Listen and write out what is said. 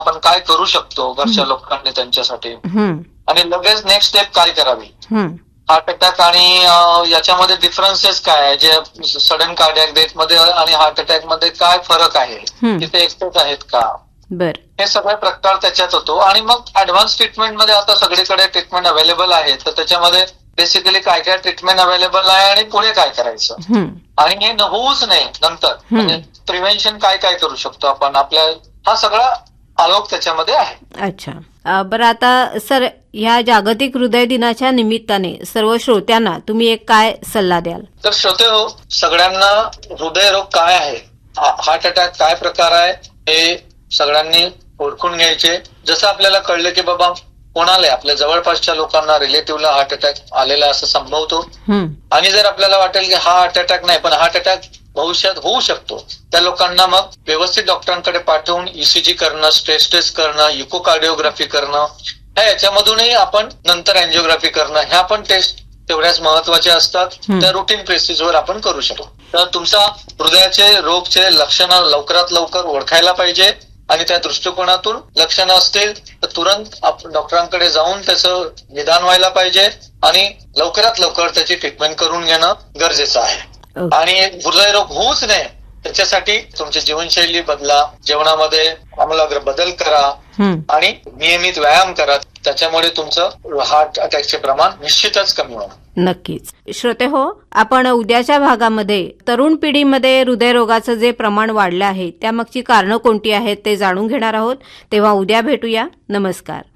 आपण काय करू शकतो घरच्या लोकांनी त्यांच्यासाठी, आणि लगेच नेक्स्ट स्टेप काय करावी. हार्ट अटॅक आणि याच्यामध्ये डिफरन्सेस काय आहे, जे सडन कार्डियाक डेथ मध्ये आणि हार्ट अटॅक मध्ये काय फरक आहे, तिथे एकटेच आहेत का, हे सगळे प्रकार त्याच्यात होतो. आणि मग ऍडव्हान्स ट्रीटमेंटमध्ये आता सगळीकडे ट्रीटमेंट अवेलेबल आहे, तर त्याच्यामध्ये बेसिकली काय काय ट्रीटमेंट अवेलेबल आहे आणि पुढे काय करायचं, आणि हे होऊच नाही नंतर म्हणजे प्रिव्हेन्शन काय काय करू शकतो आपण आपल्या, हा सगळा आलोक त्याच्यामध्ये आहे. अच्छा, बरं आता सर, ह्या जागतिक हृदय दिनाच्या निमित्ताने सर्व श्रोत्यांना तुम्ही एक काय सल्ला द्याल? तर श्रोते हो, सगळ्यांना हृदयरोग काय आहे, हार्ट अटॅक काय प्रकार आहे हे सगळ्यांनी ओळखून घ्यायचे. जसं आपल्याला कळलं की बाबा कोणाला आपल्या जवळपासच्या लोकांना रिलेटिव्हला हार्ट अटॅक आलेला असं संभवतो, आणि जर आपल्याला वाटेल की हा हार्ट अटॅक नाही पण हार्ट अटॅक भविष्यात होऊ शकतो, त्या लोकांना मग व्यवस्थित डॉक्टरांकडे पाठवून ईसीजी करणं, स्ट्रेस टेस्ट करणं, इकोकार्डिओग्राफी करणं, याच्यामधूनही आपण नंतर अँजिओग्राफी करणं, ह्या पण टेस्ट तेवढ्याच महत्वाच्या असतात. त्या रुटीन बेसिसवर आपण करू शकतो. तर तुमचा हृदयाचे रोगचे लक्षणं लवकरात लवकर ओळखायला पाहिजे, आणि त्या दृष्टिकोनातून लक्षणं असतील तर तुरंत आपण डॉक्टरांकडे जाऊन त्याचं निदान व्हायला पाहिजे, आणि लवकरात लवकर त्याची ट्रीटमेंट करून घेणं गरजेचं आहे. आणि हृदयरोग होऊच नये त्याच्यासाठी तुमची जीवनशैली बदला, जेवणामध्ये आमूलाग्र बदल करा, आणि नियमित व्यायाम करा. त्याच्यामुळे तुमचं हार्ट अटॅकचे प्रमाण निश्चितच कमी होणार. नक्कीच. श्रोते हो, आपण उद्याच्या भागामध्ये तरुण पिढीमध्ये हृदयरोगाचं जे प्रमाण वाढलं आहे त्यामागची कारणं कोणती आहेत ते जाणून घेणार आहोत. तेव्हा उद्या भेटूया. नमस्कार.